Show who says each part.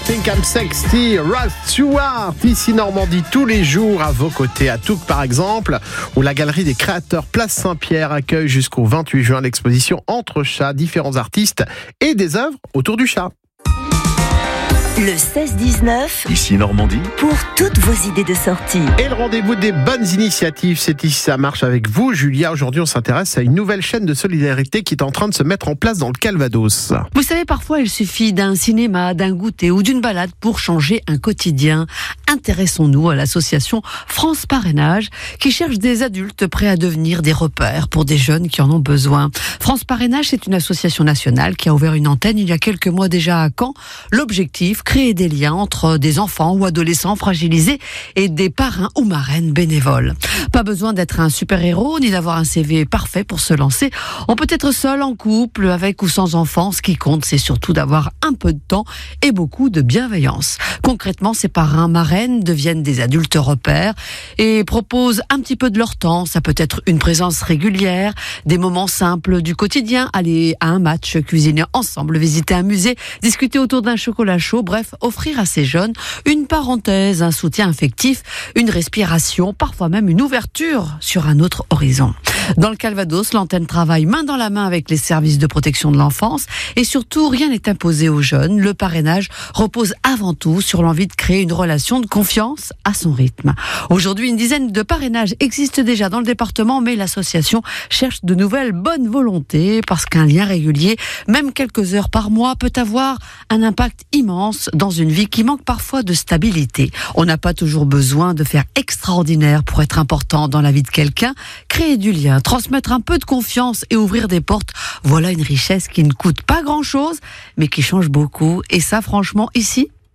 Speaker 1: Think I'm Sexy, Rod Stewart, ici Normandie tous les jours à vos côtés, à Touques par exemple, où la Galerie des Créateurs Place Saint-Pierre accueille jusqu'au 28 juin l'exposition Entre chats, différents artistes et des œuvres autour du chat.
Speaker 2: Le 16-19,
Speaker 3: Ici Normandie,
Speaker 2: pour toutes vos idées de sortie.
Speaker 1: Et le rendez-vous des bonnes initiatives, c'est ici ça marche avec vous, Julia. Aujourd'hui, on s'intéresse à une nouvelle chaîne de solidarité qui est en train de se mettre en place dans le Calvados.
Speaker 4: Vous savez, parfois, il suffit d'un cinéma, d'un goûter ou d'une balade pour changer un quotidien. Intéressons-nous à l'association France Parrainage qui cherche des adultes prêts à devenir des repères pour des jeunes qui en ont besoin. France Parrainage, c'est une association nationale qui a ouvert une antenne il y a quelques mois déjà à Caen. L'objectif, créer des liens entre des enfants ou adolescents fragilisés et des parrains ou marraines bénévoles. Pas besoin d'être un super-héros ni d'avoir un CV parfait pour se lancer. On peut être seul, en couple, avec ou sans enfants. Ce qui compte, c'est surtout d'avoir un peu de temps et beaucoup de bienveillance. Concrètement, ces parrains, marraines deviennent des adultes repères et proposent un petit peu de leur temps. Ça peut être une présence régulière, des moments simples du quotidien, aller à un match, cuisiner ensemble, visiter un musée, discuter autour d'un chocolat chaud. Bref, offrir à ces jeunes une parenthèse, un soutien affectif, une respiration, parfois même une ouverture sur un autre horizon. Dans le Calvados, l'antenne travaille main dans la main avec les services de protection de l'enfance et surtout, rien n'est imposé aux jeunes. Le parrainage repose avant tout sur l'envie de créer une relation de confiance à son rythme. Aujourd'hui, une dizaine de parrainages existent déjà dans le département, mais l'association cherche de nouvelles bonnes volontés parce qu'un lien régulier, même quelques heures par mois, peut avoir un impact immense dans une vie qui manque parfois de stabilité. On n'a pas toujours besoin de faire extraordinaire pour être important dans la vie de quelqu'un. Créer du lien, transmettre un peu de confiance et ouvrir des portes, voilà une richesse qui ne coûte pas grand-chose, mais qui change beaucoup. Et ça, franchement, ici,